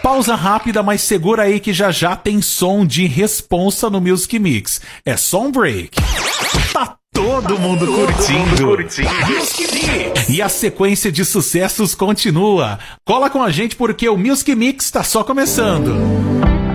Pausa rápida, mas segura aí que já já tem som de responsa no Music Mix. É só um break. Tá todo mundo curtindo. E a sequência de sucessos continua. Cola com a gente porque o Music Mix tá só começando.